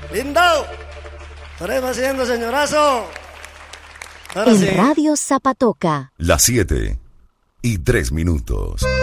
Lindo. Estaremos haciendo, señorazo. Ahora En sí. Radio Zapatoca. Las 7:03.